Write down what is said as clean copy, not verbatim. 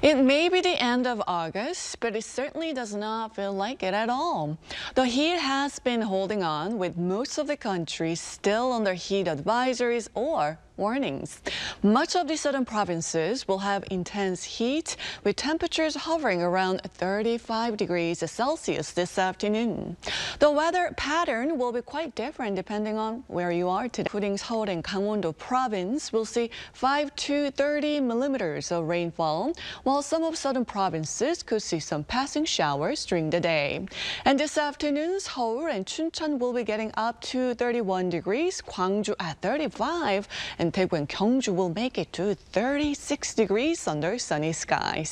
It may be the end of August, but it certainly does not feel like it at all. The heat has been holding on, with most of the country still under heat advisories or warnings. Much of the southern provinces will have intense heat, with temperatures hovering around 35 degrees Celsius this afternoon. The weather pattern will be quite different depending on where you are today. Including Seoul and Gangwon-do province will see 5 to 30 millimeters of rainfall, while some of southern provinces could see some passing showers during the day. And this afternoon, Seoul and Chuncheon will be getting up to 31 degrees, Gwangju at 35, and Daegu and Gyeongju will make it to 36 degrees under sunny skies.